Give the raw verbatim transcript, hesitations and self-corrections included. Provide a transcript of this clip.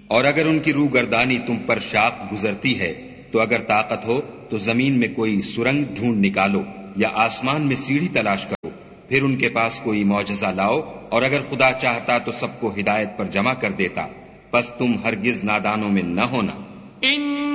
और अगर उनकी रूगर्दानी तुम पर शाख गुजरती है तो अगर ताकत हो तो जमीन में कोई सुरंग ढूंढ निकालो या आसमान में सीढ़ी तलाश करो, फिर उनके पास कोई मौजज़ा लाओ, और अगर खुदा चाहता तो सबको हिदायत पर जमा कर देता, बस तुम हरगिज नादानों में न होना।